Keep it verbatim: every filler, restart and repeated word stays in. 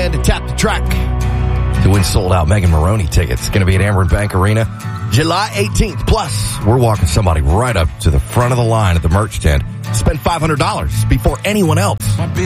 and to tap the track to win sold-out Megan Maroney tickets. It's going to be at Ameren Bank Arena July eighteenth. Plus, we're walking somebody right up to the front of the line at the merch tent. Spend five hundred dollars before anyone else.